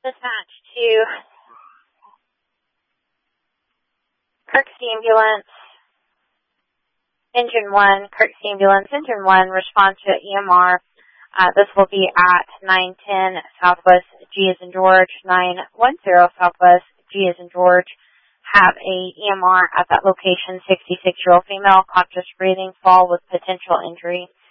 Dispatch to Kirksey Ambulance, Engine 1, Kirksey Ambulance, Engine 1, respond to EMR. This will be at 910 Southwest G as in George, 910 Southwest G as in George. Have a EMR at that location, 66-year-old female, conscious breathing, fall with potential injury.